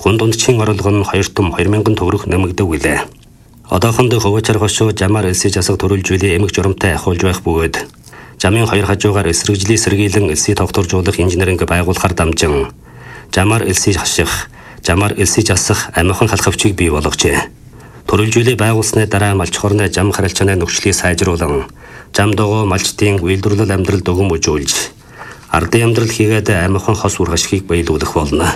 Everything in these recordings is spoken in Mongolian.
Хүн дундчийн орлого нь 2 том 2000 төгрөг нэмэгдэв гэлээ. Одоохондоо хөвөчөр хошуу жамаар элсий засаг төрүүлжүүлээ эмэг журамтай ахуулж байх бөгөөд жамын 2 хажуугаар эсрэгжлийн сэргийлэн элсий тогтворжуулах инженеринг байгуулахаар дамжин жамаар элсий хаших, жамаар элсий засах амихан халахвчийг бий болгожээ. Төрүүлжүүлээ байгуулсны дараа малч хорны жам харилцааны нөхцөлийг сайжруулан жам догоо малчдын үйлдвэрлэл амьдрал дөгөм үзүүлж ардын амьдрал хийгээд амихан хос үр хашгийг баялуулах болно.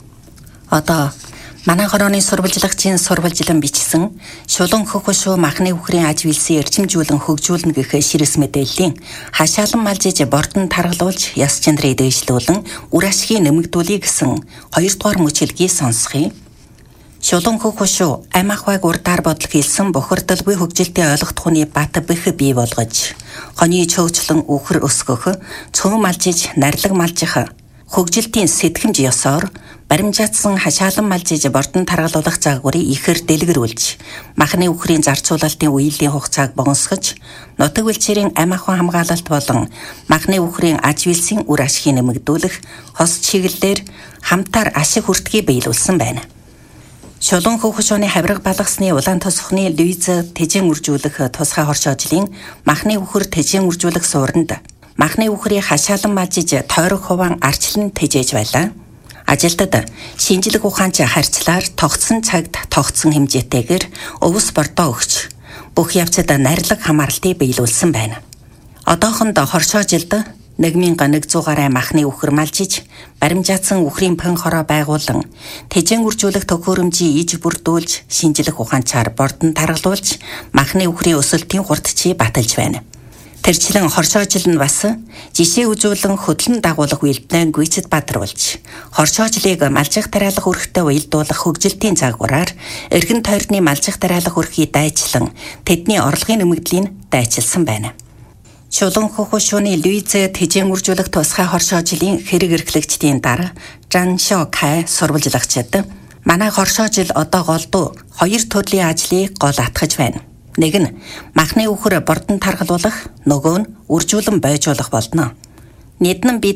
Одоо манай хорооны сурвалжлагчийн сурвалжлан бичсэн шулуун хөхөшөө махны үхрийн аж үйлсийг эрчимжүүлэн хөгжүүлнэ гэх ширэс мэдээллийн хашаалан малжиж бордон таргалуулж яс чандрыг дэвшлүүлэн үр ашгийг нэмэгдүүлэх гэсэн 2 дугаар мөчлөгийг сонсхий. Шулуун хөхөшөө амь ахуйг урдаар бодол хийлсэн бохирдолгүй хөгжилтийн ойлгохтхууны бат бэх бий болгож хоны чөөгчлөн үхэр өсгөх, цөөн малжиж нарилаг малжих хөгжилтийн сэтгэмж ёсоор баримжаатсан хашаалан малжиж бордон таргалуулах загварыг ихээр дэлгэрүүлж махны үхрийн зарцуулалтын үеийн хугацааг богиносгож нутаг бэлчээрийн амь ахуй хамгаалалт болон махны үхрийн аж үйлсийн үр ашгийг нэмэгдүүлэх хос чиглэлээр хамтаар ашиг хүртгийг биелүүлсэн байна. Шулуун хөхөшөөний хавирга балгасны улаан тосхны Луиз тэжээн үржүүлэх тусгай хоршоожлын махны үхэр тэжээн үржүүлэх сууранд махны үхрийн хашаалан малжиж тойрог хуваан арчлан тэжээж байлаа. Ажилтад шинжлэх ухаанч харьцлаар тогтсон цагт тогтсон хэмжээтэйгээр өвс бордоо өгч бүх явцад нарилаг хамааралтыг биелүүлсэн байна. Одоохондоо хоршоожилд 1100 гаруй махны үхэр малжиж баримжаатсан үхрийн пэн хороо байгуулан тэжээн үржүүлэх төхөөрөмжийг иж бүрдүүлж шинжлэх ухаанчаар бордон таргалуулж махны үхрийн өсөлтийн хурдчийг баталж байна. Тэрчлэн хоршоожил нь бас жишээ үзүүлэн хөдлөн дагуулах үйлдэлээ гүйцэд бадруулж хоршоожлыг малжих тариалах өрхтөд уялдуулах хөгжилтийн загвараар эргэн тойрны малжих тариалах өрхийг дайчлан тэдний орлогын нэмэгдлийг дайчилсан байна. Шулуун хөхөшөөний Луиз тэжээн үржүүлэх тусгай хоршоожлын хэрэг эрхлэгчдийн дараа Жан Шо Кай сурвалжлагчид манай хоршоожил одоо голдуу 2 төрлийн ажлыг гол атгаж байна. Нэг нь махны үхэр бордон таргалуулах, нөгөө нь үржүүлэн бойжуулах болно. Нийтэн бид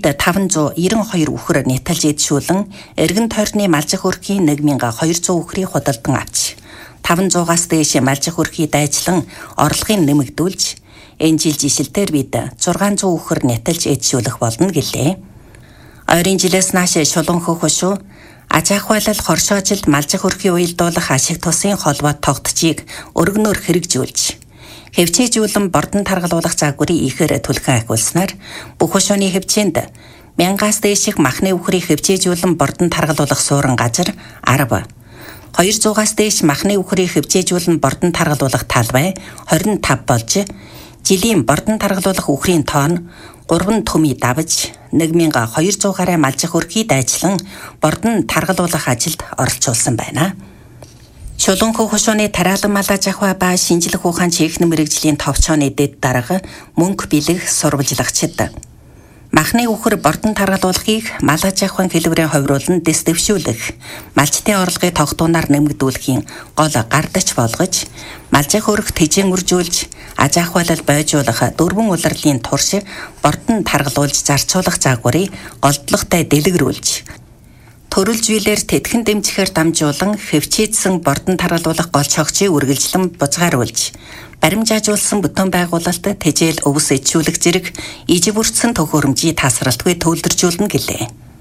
592 үхэр нэтэлж эдшүүлэн эргэн тойрны малжих өрхийн 1200 үхрийг худалдан авч 500-аас дээш малжих өрхийг дайчлан орлогыг нэмэгдүүлж энэ жил жишэлтээр бид 600 үхэр нэтэлж эдшүүлэх болно гэлээ. Ойрын жилээс нааш шулуун хөхөшөө аж ахуйлал хоршоожилд малжих өрхийг уялдуулах ашиг тусын холбоот тогтцыг өргөнөөр хэрэгжүүлж хэвчээжүүлэн бордон таргалуулах загварыг ихээр түлхэн ахиулснаар бүх хошооны хэвчээнд 1000-аас дээших махны үхрийг хэвчээжүүлэн бордон таргалуулах суурин газар 10, 200-аас дээш махны үхрийг хэвчээжүүлэн бордон таргалуулах талбай 25 болж жилийн бордон таргалуулах үхрийн тоон 3 төмий давж 1200 гаруй малжих өрхийг дайчлан бордон таргалуулах ажилд оролцуулсан байна. Шулуун хөхөшөөний тариалан мал аж ахуй ба шинжлэх ухаан чийхнэ мэрэгжлийн товчооны дэд дарга мөнгө бэлэх сурвалжлагчид махны үхэр бордон таргалуулахыг мал аж ахуйн хэлбэрээр ховруулан дэвшүүлэх, малчтын орлогыг тогтуунаар нэмэгдүүлэхийн гол гардач болгож, малжих өрх тэжээн үржүүлж, аж ахуйлал бойжуулах дөрвөн улирлын турш бордон таргалуулж зарцуулах загварыг голдлоготой дэлгэрүүлж, төрөлжүүлэр тэтгэн дэмжихээр дамжуулан хэвчээдсэн бордон таргалуулах гол цогцыг үргэлжлэн бузгааруулж, баримжаажуулсан бүтээн байгуулалт тэжээл өвс эдшүүлэх зэрэг иж бүрдсэн төхөөрөмжийг тасралтгүй төвлөржүүлнэ гэлээ.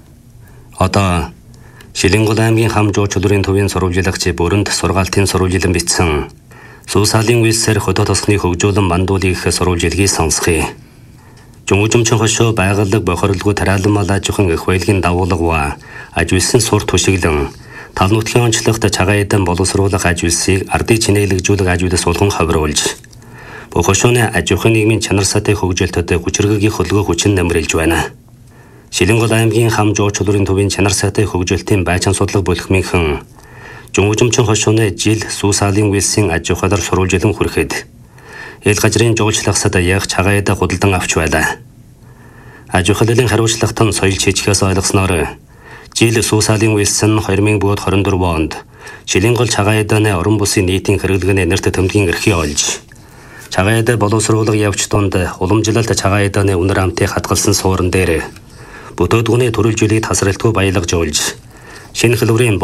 Одоо Шилэнгол аймгийн хам жуу чөлөрийн төвийн сурвалжлагч бүрэнд сургаалтын сурвалжлан бичсэн Сүүсаалын үйлсээр хөдөө тосны хөгжүүлэн мандуулын их сурвалжлагыг сонсхий. Жөнгөжмчин хошоо байгууллага бохирлгүй тариалан мал аж ахуйн их баялагын дагуулга аж үйлсийн сур түшиглэн тал нутгийн онцлогт цагаан эдэн боловсруулах аж үйлсийг ардыг чинээлэгжүүлэх аж үйлс суулган ховруулж бүх хошооны аж ахуйн нийгмийн чанар сатын хөгжилтөд хүчирхгийн хөлгөө хүчин нэмрэлж байна. Шилэнгол аймгийн хам жуу чөлөрийн төвийн чанар сатын хөгжилтийн байцаан судлага бүлэгмийнхэн Жөнгөжмчин хошооны жил Сүүсаалын үйлсийн аж ахуйлаар сурвалжлан хүрэхэд эл газрын жуулчлагсад яг цагаан эдэ худалдан авч байлаа. Аж ахуйлын хариуцлагт нь соёл чийчгээс ойлгосноор жил Сүүсаалын үйлс нь 2024 онд Шилэнгол цагаан эдэний орон бүсийн нийтийн хэрэглэгээний нэрт төмгийн эрхийг олж цагаан эдэ боловсруулах явц донд уламжлалт цагаан эдэний үнэр амтыг хадгалсан суурин дээр бүтөөдгүний төрөлжүүлийг тасралтгүй баялагжуулж шинэ хэлбэрийн